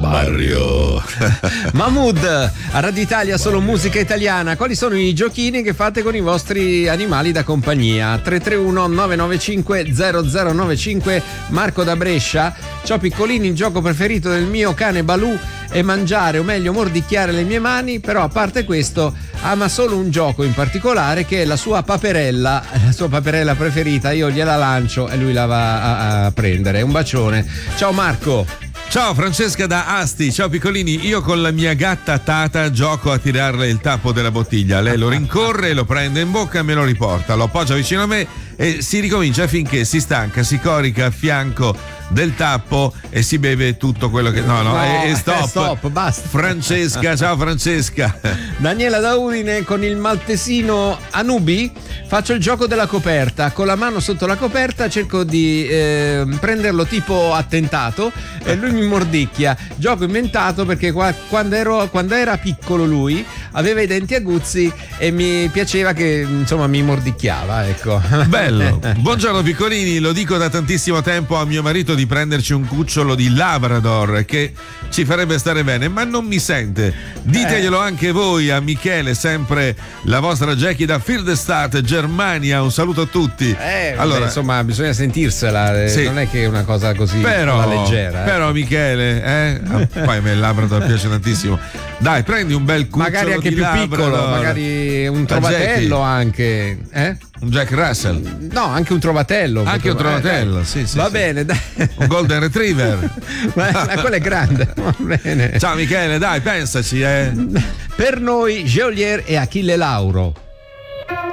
Barrio. Mahmood, a Radio Italia solo musica italiana. Quali sono i giochini che fate con i vostri animali da compagnia? 331 995 0095. Marco da Brescia. Ciao piccolini, il gioco preferito del mio cane Balù è mangiare, o meglio mordicchiare le mie mani, però a parte questo ama solo un gioco in particolare che è la sua paperella preferita. Io gliela lancio e lui la va a prendere. Un bacione. Ciao Marco. Ciao Francesca da Asti, ciao piccolini, io con la mia gatta Tata gioco a tirarle il tappo della bottiglia, lei lo rincorre, lo prende in bocca e me lo riporta, lo appoggia vicino a me e si ricomincia finché si stanca, si corica a fianco del tappo e si beve tutto quello che... Stop, basta. Francesca, ciao Francesca. Daniela da Udine, con il maltesino Anubi faccio il gioco della coperta, con la mano sotto la coperta cerco di prenderlo tipo attentato e lui mi mordicchia. Gioco inventato perché quando era piccolo lui aveva i denti aguzzi e mi piaceva che insomma mi mordicchiava, ecco. Bello. Buongiorno piccolini, lo dico da tantissimo tempo a mio marito di prenderci un cucciolo di Labrador che ci farebbe stare bene, ma non mi sente. Diteglielo anche voi a Michele, sempre la vostra Jackie da Firdestad, Germania. Un saluto a tutti. Allora, insomma, bisogna sentirsela, sì. Non è che è una cosa così alla leggera. Però Michele, poi a me il Labrador piace tantissimo. Dai, prendi un bel cucciolo magari anche di più Labrador. Piccolo, magari un trovatello anche, un Jack Russell. No, anche un trovatello. Anche un trovatello, sì. Va bene, dai. Un Golden Retriever. Quello è grande. Va bene. Ciao Michele, dai, pensaci. Per noi Geolier e Achille Lauro.